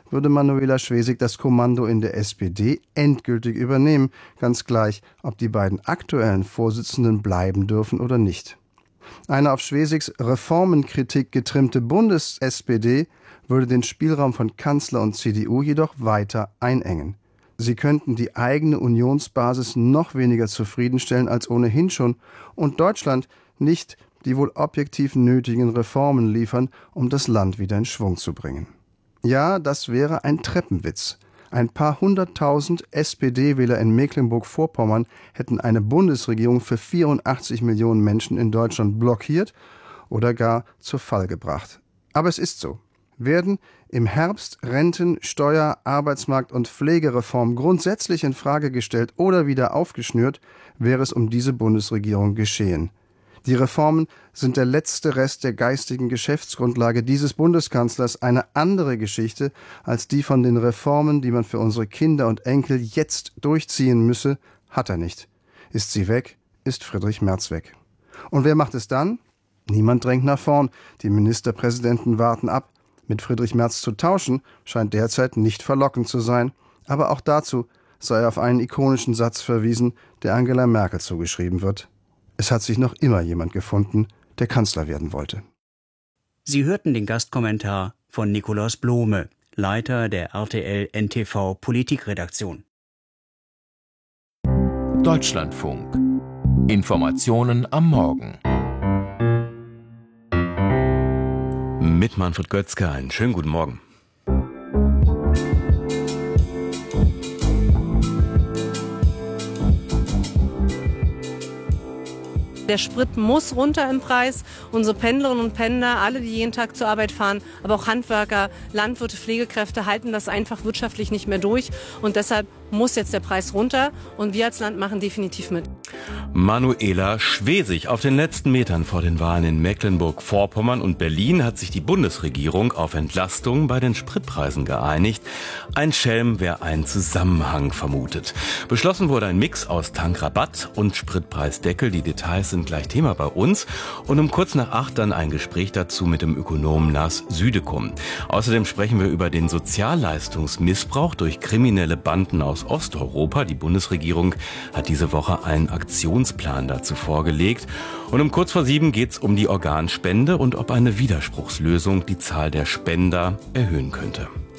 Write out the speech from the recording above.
würde Manuela Schwesig das Kommando in der SPD endgültig übernehmen, ganz gleich, ob die beiden aktuellen Vorsitzenden bleiben dürfen oder nicht. Eine auf Schwesigs Reformenkritik getrimmte Bundes-SPD würde den Spielraum von Kanzler und CDU jedoch weiter einengen. Sie könnten die eigene Unionsbasis noch weniger zufriedenstellen als ohnehin schon und Deutschland nicht die wohl objektiv nötigen Reformen liefern, um das Land wieder in Schwung zu bringen. Ja, das wäre ein Treppenwitz. Ein paar 100.000 SPD-Wähler in Mecklenburg-Vorpommern hätten eine Bundesregierung für 84 Millionen Menschen in Deutschland blockiert oder gar zu Fall gebracht. Aber es ist so. Werden im Herbst Renten-, Steuer-, Arbeitsmarkt- und Pflegereform grundsätzlich in Frage gestellt oder wieder aufgeschnürt, wäre es um diese Bundesregierung geschehen. Die Reformen sind der letzte Rest der geistigen Geschäftsgrundlage dieses Bundeskanzlers, eine andere Geschichte als die von den Reformen, die man für unsere Kinder und Enkel jetzt durchziehen müsse, hat er nicht. Ist sie weg, ist Friedrich Merz weg. Und wer macht es dann? Niemand drängt nach vorn, die Ministerpräsidenten warten ab. Mit Friedrich Merz zu tauschen, scheint derzeit nicht verlockend zu sein, aber auch dazu sei auf einen ikonischen Satz verwiesen, der Angela Merkel zugeschrieben wird. Es hat sich noch immer jemand gefunden, der Kanzler werden wollte. Sie hörten den Gastkommentar von Nikolaus Blome, Leiter der RTL-NTV Politikredaktion. Deutschlandfunk. Informationen am Morgen. Mit Manfred Götzke, einen schönen guten Morgen. Der Sprit muss runter im Preis. Unsere Pendlerinnen und Pendler, alle, die jeden Tag zur Arbeit fahren, aber auch Handwerker, Landwirte, Pflegekräfte halten das einfach wirtschaftlich nicht mehr durch. Und deshalb muss jetzt der Preis runter. Und wir als Land machen definitiv mit. Manuela Schwesig. Auf den letzten Metern vor den Wahlen in Mecklenburg-Vorpommern und Berlin hat sich die Bundesregierung auf Entlastung bei den Spritpreisen geeinigt. Ein Schelm, wer einen Zusammenhang vermutet. Beschlossen wurde ein Mix aus Tankrabatt und Spritpreisdeckel. Die Details sind gleich Thema bei uns. Und um kurz nach 8 dann ein Gespräch dazu mit dem Ökonomen Lars Südekum. Außerdem sprechen wir über den Sozialleistungsmissbrauch durch kriminelle Banden aus Osteuropa. Die Bundesregierung hat diese Woche einen Aktionsplan dazu vorgelegt. Und um kurz vor 7 geht es um die Organspende und ob eine Widerspruchslösung die Zahl der Spender erhöhen könnte.